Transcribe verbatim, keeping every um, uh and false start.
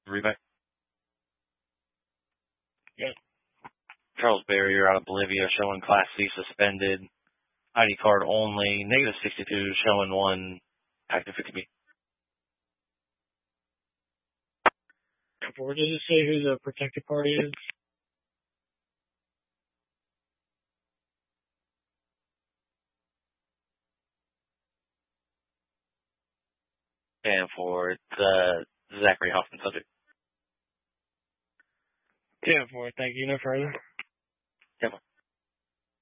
Reback. Yes. Charles Barrier out of Bolivia showing Class C suspended. I D card only. Negative sixty-two showing one active fifty B. Where does it say who the protected party is? And for the Zachary Hoffman subject. ten four, thank you. No further.